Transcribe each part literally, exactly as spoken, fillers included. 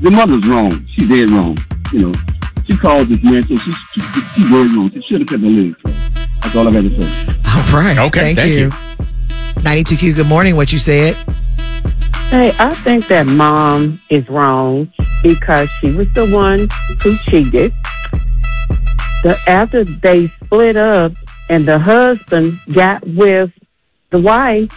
the mother's wrong. She's dead wrong. You know, she called this man, so she, she, she's dead wrong. She should have cut the leg. That's all I got to say. All right. Okay, thank, thank you. you. ninety-two Q, good morning. What you said? Hey, I think that mom is wrong because she was the one who cheated. The, after they split up and the husband got with the wife,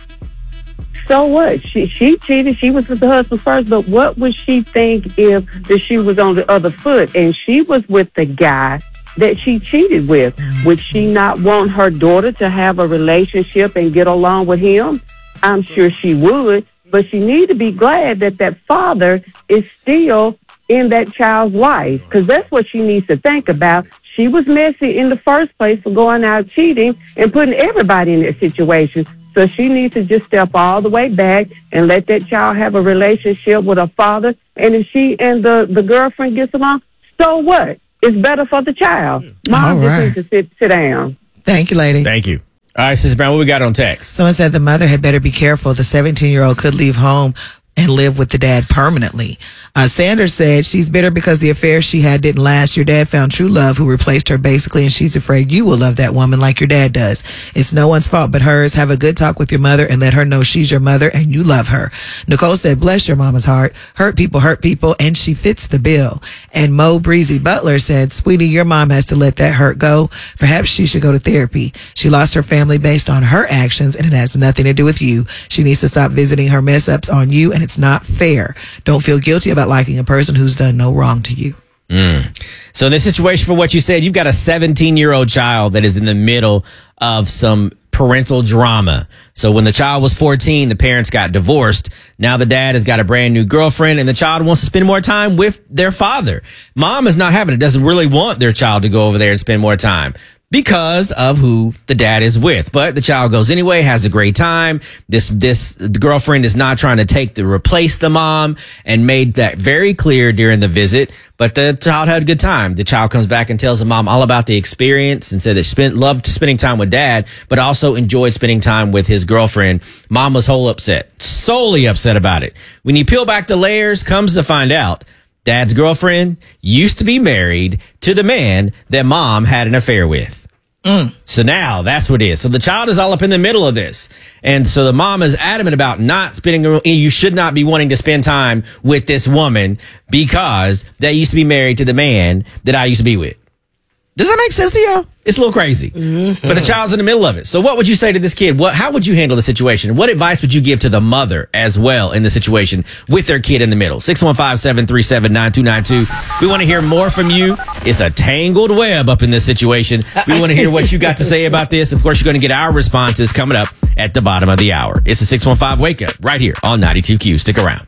so what? She she cheated. She was with the husband first, but what would she think if the shoe was on the other foot and she was with the guy that she cheated with? Would she not want her daughter to have a relationship and get along with him? I'm sure she would, but she need to be glad that that father is still in that child's life, because that's what she needs to think about. She was messy in the first place for going out cheating and putting everybody in that situation. So she needs to just step all the way back and let that child have a relationship with her father. And if she and the, the girlfriend gets along, so what? It's better for the child. Mom All right. just needs to sit, sit down. Thank you, lady. Thank you. All right, Sister Brown, what we got on text? Someone said the mother had better be careful. The seventeen-year-old could leave home and live with the dad permanently. Uh, Sanders said she's bitter because the affair she had didn't last. Your dad found true love who replaced her basically, and she's afraid you will love that woman like your dad does. It's no one's fault but hers. Have a good talk with your mother and let her know she's your mother and you love her. Nicole said, bless your mama's heart. Hurt people hurt people, and she fits the bill. And Mo Breezy Butler said, sweetie, your mom has to let that hurt go. Perhaps she should go to therapy. She lost her family based on her actions, and it has nothing to do with you. She needs to stop visiting her mess ups on you, and it's not fair. Don't feel guilty about liking a person who's done no wrong to you. Mm. So in this situation, for what you said, you've got a seventeen-year-old child that is in the middle of some parental drama. So when the child was fourteen, the parents got divorced. Now the dad has got a brand new girlfriend, and the child wants to spend more time with their father. Mom is not having it, doesn't really want their child to go over there and spend more time because of who the dad is with. But the child goes anyway, has a great time. This, this the girlfriend is not trying to take to replace the mom, and made that very clear during the visit. But the child had a good time. The child comes back and tells the mom all about the experience and said that she spent, loved spending time with dad, but also enjoyed spending time with his girlfriend. Mom was whole upset, solely upset about it. When you peel back the layers, comes to find out, dad's girlfriend used to be married to the man that mom had an affair with. Mm. So now that's what it is. So the child is all up in the middle of this. And so the mom is adamant about not spending, you should not be wanting to spend time with this woman because they used to be married to the man that I used to be with. Does that make sense to y'all? It's a little crazy, mm-hmm. But the child's in the middle of it. So what would you say to this kid? What, how would you handle the situation? What advice would you give to the mother as well in the situation with their kid in the middle? six one five, seven three seven, nine two nine two. We want to hear more from you. It's a tangled web up in this situation. We want to hear what you got to say about this. Of course, you're going to get our responses coming up at the bottom of the hour. It's a six one five Wake Up right here on ninety-two Q. Stick around.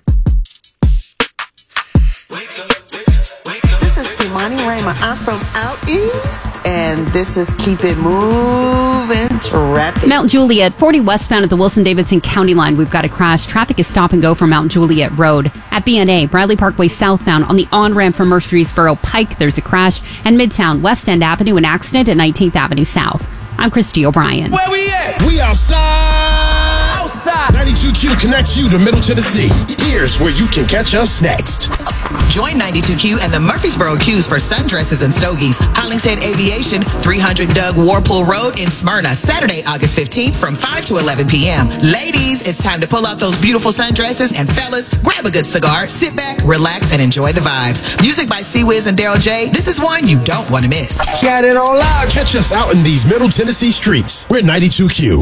Imani Rayma. I'm from out east, and this is Keep It Moving Traffic. Mount Juliet, forty westbound at the Wilson-Davidson County line. We've got a crash. Traffic is stop and go from Mount Juliet Road. At B N A, Bradley Parkway southbound on the on-ramp from Murfreesboro Pike, there's a crash. And Midtown, West End Avenue, an accident at nineteenth Avenue South. I'm Christy O'Brien. Where we at? We outside. Outside. ninety-two Q connects you to Middle Tennessee. Here's where you can catch us next. Join ninety-two Q and the Murfreesboro Qs for sundresses and stogies. Hollingshead Aviation, three hundred Doug Warpool Road in Smyrna, Saturday, August fifteenth from five to eleven p.m. Ladies, it's time to pull out those beautiful sundresses, and fellas, grab a good cigar, sit back, relax, and enjoy the vibes. Music by C-Wiz and Daryl J. This is one you don't want to miss. Shout it all out. Catch us out in these Middle Tennessee streets. We're ninety-two Q.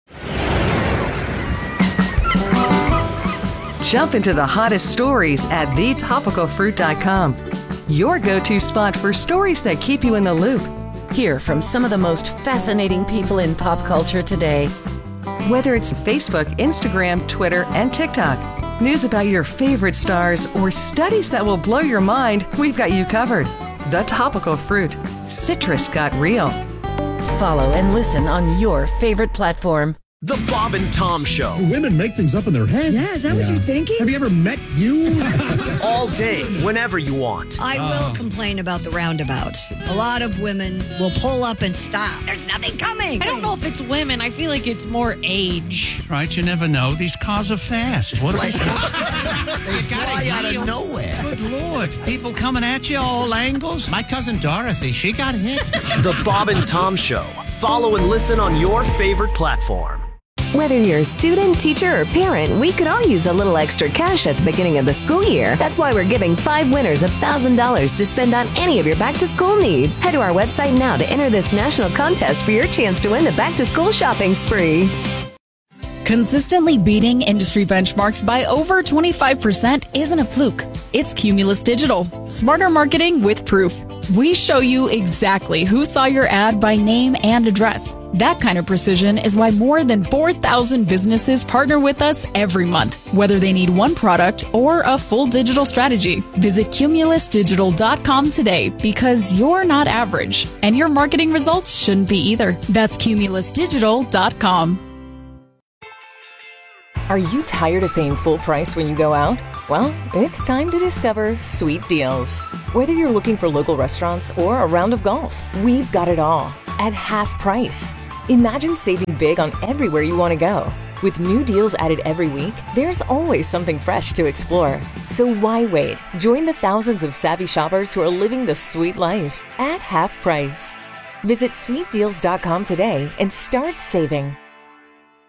Jump into the hottest stories at the topical fruit dot com. Your go-to spot for stories that keep you in the loop. Hear from some of the most fascinating people in pop culture today. Whether it's Facebook, Instagram, Twitter, and TikTok, news about your favorite stars, or studies that will blow your mind, we've got you covered. The Topical Fruit. Citrus got real. Follow and listen on your favorite platform. The Bob and Tom Show. Women make things up in their head. Yeah, is that yeah. what you're thinking? Have you ever met you? All day, whenever you want. I oh. will complain about the roundabouts. A lot of women will pull up and stop. There's nothing coming. I don't know if it's women. I feel like it's more age. Right, you never know. These cars are fast. What like, they fly out of nowhere. Good Lord. Lord, people coming at you all angles. My cousin Dorothy, she got hit. The Bob and Tom Show. Follow and listen on your favorite platform. Whether you're a student, teacher, or parent, we could all use a little extra cash at the beginning of the school year. That's why we're giving five winners one thousand dollars to spend on any of your back-to-school needs. Head to our website now to enter this national contest for your chance to win the back-to-school shopping spree. Consistently beating industry benchmarks by over twenty-five percent isn't a fluke. It's Cumulus Digital. Smarter marketing with proof. We show you exactly who saw your ad by name and address. That kind of precision is why more than four thousand businesses partner with us every month, whether they need one product or a full digital strategy. Visit cumulus digital dot com today because you're not average, and your marketing results shouldn't be either. That's cumulus digital dot com. Are you tired of paying full price when you go out? Well, it's time to discover Sweet Deals. Whether you're looking for local restaurants or a round of golf, we've got it all at half price. Imagine saving big on everywhere you want to go. With new deals added every week, there's always something fresh to explore. So why wait? Join the thousands of savvy shoppers who are living the sweet life at half price. Visit sweet deals dot com today and start saving.